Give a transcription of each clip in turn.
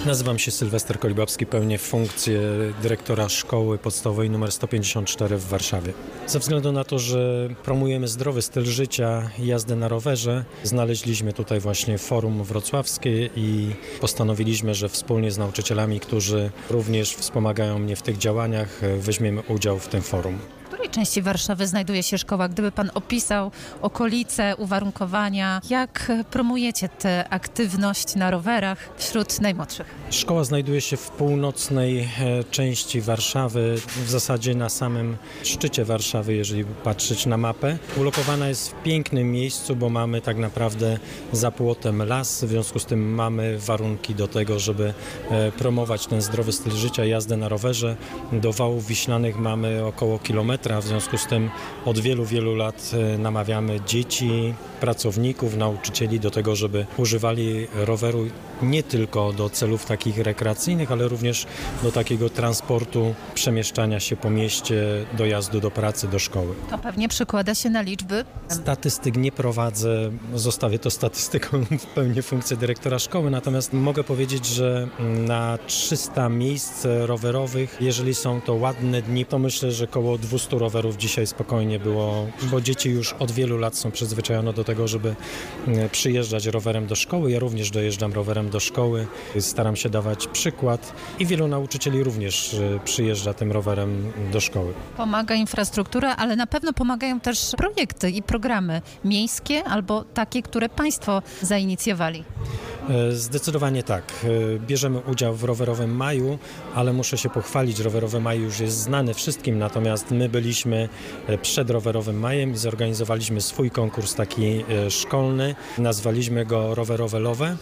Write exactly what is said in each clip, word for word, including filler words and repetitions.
Nazywam się Sylwester Kolibowski, pełnię funkcję dyrektora szkoły podstawowej nr sto pięćdziesiąt cztery w Warszawie. Ze względu na to, że promujemy zdrowy styl życia i jazdę na rowerze, znaleźliśmy tutaj właśnie forum wrocławskie i postanowiliśmy, że wspólnie z nauczycielami, którzy również wspomagają mnie w tych działaniach, weźmiemy udział w tym forum. W której części Warszawy znajduje się szkoła? Gdyby Pan opisał okolice, uwarunkowania, jak promujecie tę aktywność na rowerach wśród najmłodszych? Szkoła znajduje się w północnej części Warszawy, w zasadzie na samym szczycie Warszawy, jeżeli patrzeć na mapę. Ulokowana jest w pięknym miejscu, bo mamy tak naprawdę za płotem las, w związku z tym mamy warunki do tego, żeby promować ten zdrowy styl życia, jazdę na rowerze. Do Wałów Wiślanych mamy około kilometra. W związku z tym od wielu, wielu lat namawiamy dzieci, pracowników, nauczycieli do tego, żeby używali roweru nie tylko do celów takich rekreacyjnych, ale również do takiego transportu, przemieszczania się po mieście, dojazdu do pracy, do szkoły. To pewnie przekłada się na liczby? Statystyk nie prowadzę, zostawię to statystyką, pełnię funkcję dyrektora szkoły, natomiast mogę powiedzieć, że na trzysta miejsc rowerowych, jeżeli są to ładne dni, to myślę, że około dwieście rowerów dzisiaj spokojnie było, bo dzieci już od wielu lat są przyzwyczajone do tego, żeby przyjeżdżać rowerem do szkoły. Ja również dojeżdżam rowerem do szkoły, staram się dawać przykład i wielu nauczycieli również przyjeżdża tym rowerem do szkoły. Pomaga infrastruktura, ale na pewno pomagają też projekty i programy miejskie albo takie, które Państwo zainicjowali. Zdecydowanie tak. Bierzemy udział w Rowerowym Maju, ale muszę się pochwalić, Rowerowy Maj już jest znany wszystkim, natomiast my byliśmy przed Rowerowym Majem i zorganizowaliśmy swój konkurs taki szkolny. Nazwaliśmy go Rowerowe Love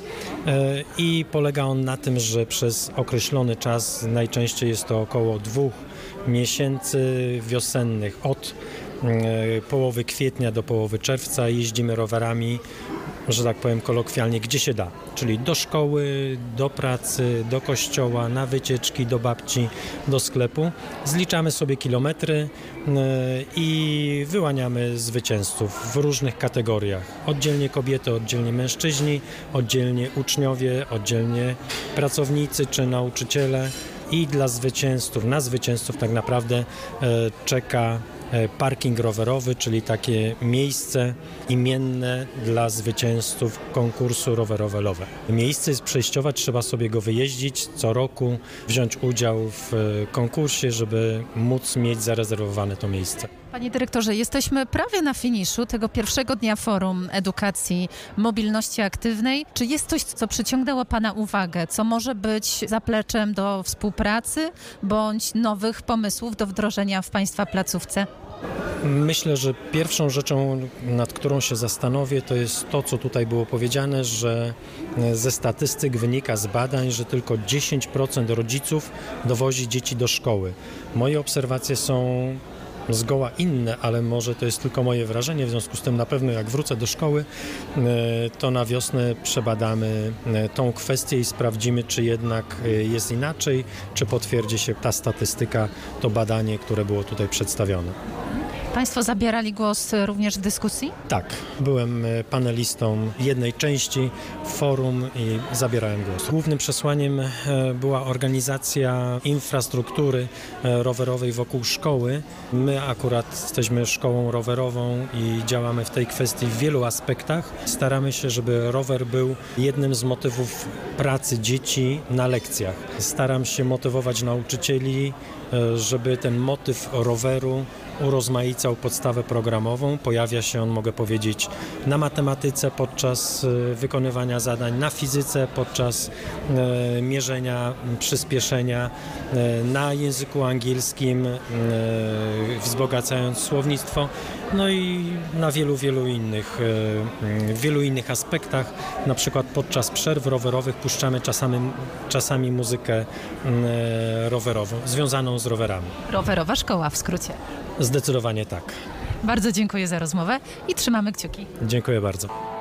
i polega on na tym, że przez określony czas, najczęściej jest to około dwóch miesięcy wiosennych, od połowy kwietnia do połowy czerwca jeździmy rowerami, że tak powiem kolokwialnie, gdzie się da, czyli do szkoły, do pracy, do kościoła, na wycieczki, do babci, do sklepu. Zliczamy sobie kilometry i wyłaniamy zwycięzców w różnych kategoriach. Oddzielnie kobiety, oddzielnie mężczyźni, oddzielnie uczniowie, oddzielnie pracownicy czy nauczyciele. I dla zwycięzców, na zwycięzców tak naprawdę czeka parking rowerowy, czyli takie miejsce imienne dla zwycięzców konkursu Rowerowe Love. Miejsce jest przejściowe, trzeba sobie go wyjeździć co roku, wziąć udział w konkursie, żeby móc mieć zarezerwowane to miejsce. Panie dyrektorze, jesteśmy prawie na finiszu tego pierwszego dnia Forum Edukacji Mobilności Aktywnej. Czy jest coś, co przyciągnęło Pana uwagę, co może być zapleczem do współpracy bądź nowych pomysłów do wdrożenia w Państwa placówce? Myślę, że pierwszą rzeczą, nad którą się zastanowię, to jest to, co tutaj było powiedziane, że ze statystyk wynika z badań, że tylko dziesięć procent rodziców dowozi dzieci do szkoły. Moje obserwacje są zgoła inne, ale może to jest tylko moje wrażenie, w związku z tym na pewno jak wrócę do szkoły, to na wiosnę przebadamy tą kwestię i sprawdzimy, czy jednak jest inaczej, czy potwierdzi się ta statystyka, to badanie, które było tutaj przedstawione. Państwo zabierali głos również w dyskusji? Tak, byłem panelistą jednej części forum i zabierałem głos. Głównym przesłaniem była organizacja infrastruktury rowerowej wokół szkoły. My akurat jesteśmy szkołą rowerową i działamy w tej kwestii w wielu aspektach. Staramy się, żeby rower był jednym z motywów pracy dzieci na lekcjach. Staram się motywować nauczycieli, żeby ten motyw roweru urozmaicał podstawę programową. Pojawia się on, mogę powiedzieć, na matematyce podczas wykonywania zadań, na fizyce podczas e, mierzenia, przyspieszenia, e, na języku angielskim, e, wzbogacając słownictwo, no i na wielu, wielu innych, e, wielu innych aspektach. Na przykład podczas przerw rowerowych puszczamy czasami, czasami muzykę e, rowerową, związaną z rowerami. Rowerowa szkoła w skrócie. Zdecydowanie tak. Bardzo dziękuję za rozmowę i trzymamy kciuki. Dziękuję bardzo.